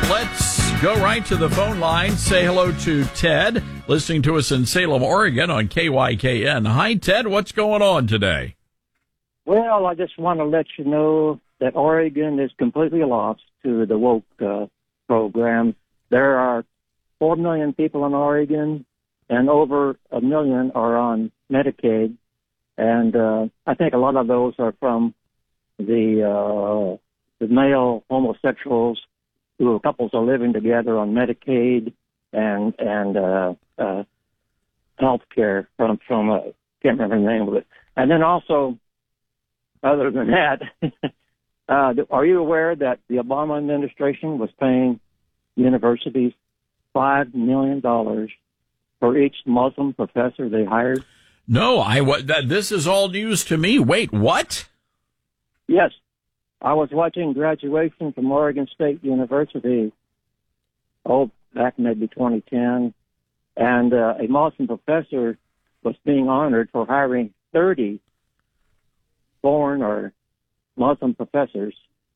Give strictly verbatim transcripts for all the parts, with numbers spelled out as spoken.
Let's go right to the phone line. Say hello to Ted, listening to us in Salem, Oregon on K Y K N. Hi, Ted. What's going on today? Well, I just want to let you know that Oregon is completely lost to the woke uh, program. There are four million people in Oregon, and over a million are on Medicaid. And uh, I think a lot of those are from the, uh, the male homosexuals who couples are living together on Medicaid and and uh, uh, health care from, from uh, can't remember the name of it. And then also, other than that, uh, are you aware that the Obama administration was paying universities five million dollars for each Muslim professor they hired? No, I what that this is all news to me. Wait, what? Yes. I was watching graduation from Oregon State University, oh, back maybe twenty ten, and uh, a Muslim professor was being honored for hiring thirty foreign or Muslim professors,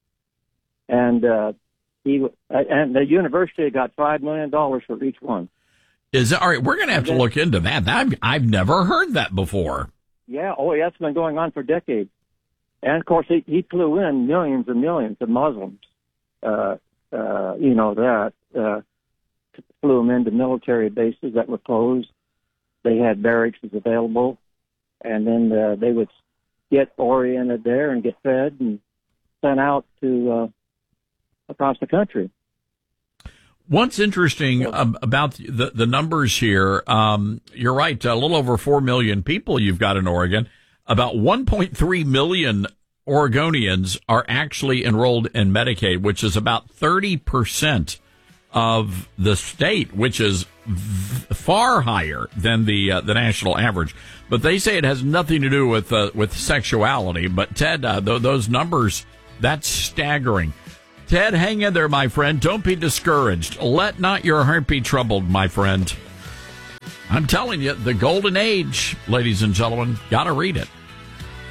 and uh, he and the university got five million dollars for each one. Is that, all right? We're going to have to look into that. I've I've never heard that before. Yeah, oh, yeah, it's been going on for decades. And, of course, he, he flew in millions and millions of Muslims. Uh, uh, you know, that uh, flew them into military bases that were closed. They had barracks available. And then uh, they would get oriented there and get fed and sent out to uh, across the country. What's interesting um, about the, the numbers here, um, you're right, a little over four million people you've got in Oregon. About one point three million Oregonians are actually enrolled in Medicaid, which is about thirty percent of the state, which is v- far higher than the uh, the national average. But they say it has nothing to do with uh, with sexuality. But Ted, uh, th- those numbers, that's staggering. Ted, hang in there, my friend. Don't be discouraged. Let not your heart be troubled, my friend. I'm telling you, the golden age, ladies and gentlemen, gotta read it.